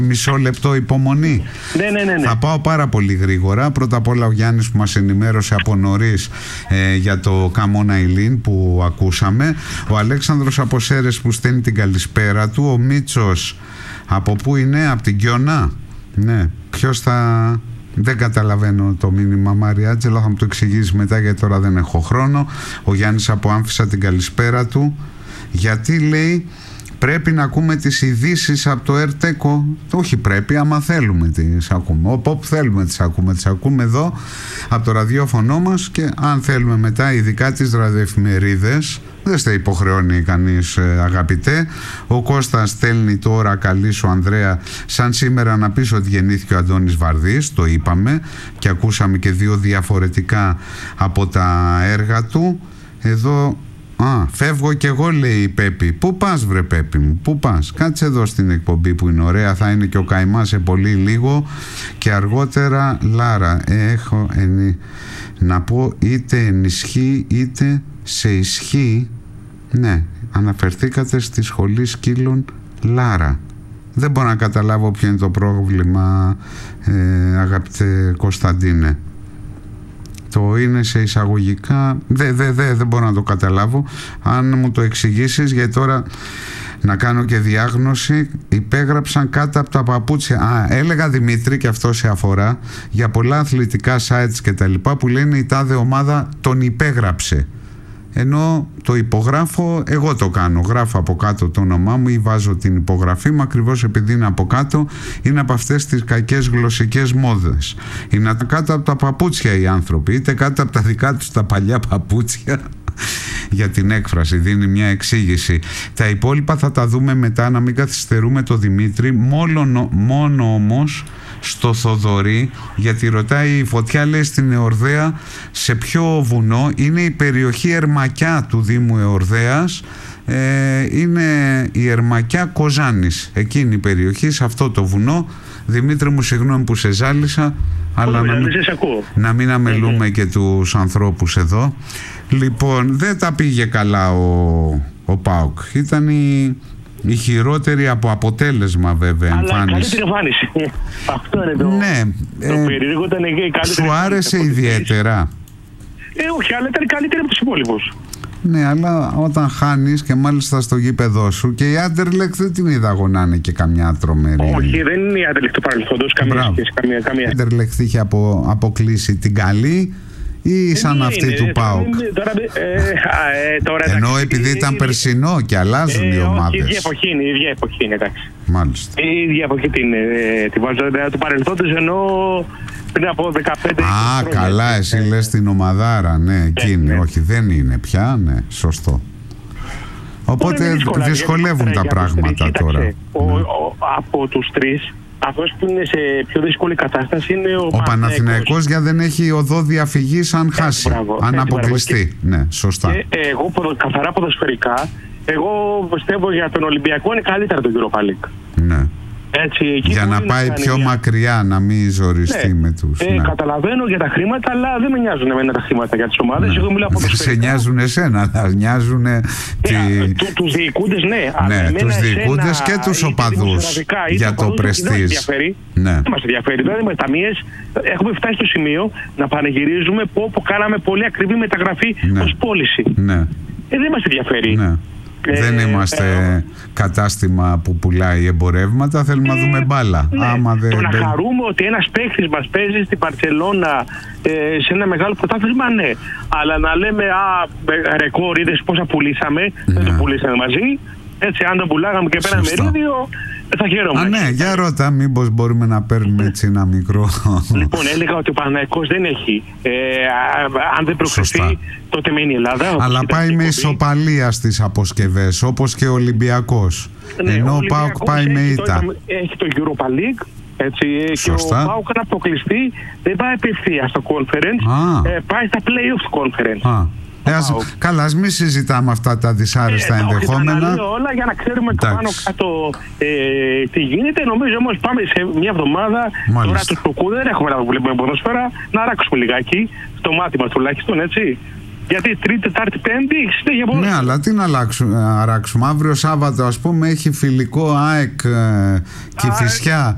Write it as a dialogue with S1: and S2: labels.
S1: Μισό λεπτό υπομονή.
S2: Ναι.
S1: Θα πάω πάρα πολύ γρήγορα. Πρώτα απ' όλα ο Γιάννης που μας ενημέρωσε από νωρίς για το Come On Eileen που ακούσαμε. Ο Αλέξανδρος από Σέρρες που στέλνει την καλησπέρα του. Ο Μίτσος από πού είναι? Από την Κιονά. Ναι. Ποιος θα... Δεν καταλαβαίνω το μήνυμα, Μάρια Άτζελα, θα μου το εξηγήσει μετά γιατί τώρα δεν έχω χρόνο. Ο Γιάννης από Άμφισσα την καλησπέρα του. Γιατί λέει πρέπει να ακούμε τις ειδήσεις από το ΕΡΤΕΚΟ? Όχι πρέπει, άμα θέλουμε τις ακούμε. Όπου θέλουμε τις ακούμε. Τις ακούμε εδώ από το ραδιόφωνο μας και αν θέλουμε μετά, ειδικά τις ραδιοεφημερίδες, δεν στα υποχρεώνει κανείς, αγαπητέ. Ο Κώστας στέλνει τώρα, καλή σου Ανδρέα, σαν σήμερα να πεις ότι γεννήθηκε ο Αντώνης Βαρδής, το είπαμε και ακούσαμε και δύο διαφορετικά από τα έργα του. Εδώ φεύγω κι εγώ, λέει η Πέπη. Πού πας βρε Πέπη μου, πού πας? Κάτσε εδώ στην εκπομπή που είναι ωραία. Θα είναι και ο Καϊμάς σε πολύ λίγο. Και αργότερα Λάρα, έχω να πω είτε ενισχύει είτε σε ισχύει. Ναι, αναφερθήκατε στη σχολή σκύλων Λάρα. Δεν μπορώ να καταλάβω ποιο είναι το πρόβλημα, αγαπητέ Κωνσταντίνε. Το είναι σε εισαγωγικά, δεν μπορώ να το καταλάβω. Αν μου το εξηγήσεις, γιατί τώρα να κάνω και διάγνωση. Υπέγραψαν κάτω από τα παπούτσια. Έλεγα Δημήτρη, και αυτό σε αφορά, για πολλά αθλητικά sites και τα λοιπά που λένε η τάδε ομάδα τον υπέγραψε. Ενώ το υπογράφω, εγώ το κάνω. Γράφω από κάτω το όνομά μου ή βάζω την υπογραφή μου, ακριβώς επειδή είναι από κάτω. Είναι από αυτές τις κακές γλωσσικές μόδες. Είναι κάτω από τα παπούτσια οι άνθρωποι, είτε κάτω από τα δικά τους τα παλιά παπούτσια. Για την έκφραση δίνει μια εξήγηση. Τα υπόλοιπα θα τα δούμε μετά, να μην καθυστερούμε το Δημήτρη. Μόνο όμως στο Θοδωρή, γιατί ρωτάει η Φωτιά, λέει στην Εορδαία σε ποιο βουνό είναι. Η περιοχή Ερμακιά του Δήμου Εορδαίας, είναι η Ερμακιά Κοζάνης, εκείνη η περιοχή, σε αυτό το βουνό. Δημήτρη μου, συγγνώμη που σε ζάλισα, αλλά να μην αμελούμε και τους ανθρώπους εδώ. Λοιπόν, δεν τα πήγε καλά ο ΠΑΟΚ. Ήταν η χειρότερη από αποτέλεσμα, βέβαια, εμφάνιση.
S2: Αλλά καλύτερη εμφάνιση. Αυτό είναι το,
S1: ναι,
S2: το περίεργο. Ήταν η καλύτερη.
S1: Σου άρεσε ιδιαίτερα?
S2: Όχι, αλλά ήταν καλύτερη από τους υπόλοιπους.
S1: Ναι, αλλά όταν χάνεις και μάλιστα στο γήπεδό σου, και η Άντερλεχτ δεν την είδα εγώ να είναι και καμιά τρομερή.
S2: Όχι, δεν είναι η Άντερλεχτ του παρελθόντος, καμία σχέση. Η
S1: Άντερλεχτ είχε αποκλείσει την καλή ή σαν αυτή του ΠΑΟΚ? Ενώ επειδή ήταν περσινό και αλλάζουν οι ομάδες.
S2: Η ίδια εποχή είναι, εντάξει.
S1: Μάλιστα.
S2: Η ίδια εποχή τη βάζω του παρελθόντος, ενώ πριν από 15 χρόνια.
S1: Καλά, εσύ λες την ομαδάρα, ναι, εκείνη.
S2: Ναι.
S1: Όχι, δεν είναι πια, ναι, σωστό. Οπότε δυσκολεύουν τα πράγματα τώρα.
S2: Από τους τρεις, αυτός που είναι σε πιο δύσκολη κατάσταση είναι
S1: ο Παναθηναϊκός, για δεν έχει οδό διαφυγής αν χάσει, αν αποκλειστεί. Ναι, σωστά.
S2: Και εγώ καθαρά ποδοσφαιρικά, εγώ πιστεύω για τον Ολυμπιακό είναι καλύτερα το Europa League.
S1: Ναι.
S2: Έτσι,
S1: για να πάει πιο μακριά, να μην ζοριστεί με τους.
S2: Καταλαβαίνω για τα χρήματα, αλλά δεν με νοιάζουν εμένα τα χρήματα για τις ομάδες. Εγώ μιλάω
S1: δεν σε νοιάζουν εσένα, αλλά νοιάζουν
S2: τους διοικούντες, ναι.
S1: Ναι, τους διοικούντες και τους οπαδούς για το πρεστίζ.
S2: Δεν μας ενδιαφέρει. Δηλαδή με ταμείες έχουμε φτάσει στο σημείο να πανηγυρίζουμε που κάναμε πολύ ακριβή μεταγραφή ως πώληση. Δεν μας ενδιαφέρει.
S1: Δεν είμαστε κατάστημα που πουλάει εμπορεύματα, θέλουμε να δούμε μπάλα.
S2: Το να χαρούμε ότι ένας παίκτης μας παίζει στην Μπαρσελόνα σε ένα μεγάλο πρωτάθλημα, ναι. Αλλά να λέμε ρεκόρ, είδες πόσα πουλήσαμε, δεν το πουλήσαμε μαζί. Έτσι, αν το πουλάγαμε και πέραμε μερίδιο, θα χαίρομαι.
S1: Ναι, για ρώτα, μήπως μπορούμε να παίρνουμε έτσι ένα μικρό.
S2: Λοιπόν, έλεγα ότι ο Παναθηναϊκός δεν έχει. Αν δεν προκριθεί, τότε μένει η Ελλάδα.
S1: Αλλά πάει με ισοπαλία στις αποσκευές, όπως και ο Ολυμπιακός. Ενώ ο ΠΑΟΚ πάει με ήττα.
S2: Έχει το Europa League. Έτσι, και ο ΠΑΟΚ να αποκλειστεί, δεν πάει απευθεία στο conference, πάει στα play-off conference.
S1: Καλά, ας μην συζητάμε αυτά τα δυσάρεστα ενδεχόμενα.
S2: Όλα για να ξέρουμε πάνω κάτω τι γίνεται. Νομίζω όμως πάμε σε μια εβδομάδα. Τώρα του Στοκού δεν έχουμε να βλέπουμε ποδόσφαιρα. Να αράξουμε λιγάκι στο μάτι μας τουλάχιστον, έτσι. Γιατί Τρίτη, Τετάρτη, Πέμπτη έχετε για ποδόσφαιρα.
S1: Ναι, αλλά τι να αράξουμε. Αύριο Σάββατο, ας πούμε, έχει φιλικό ΑΕΚ Κηφισιά.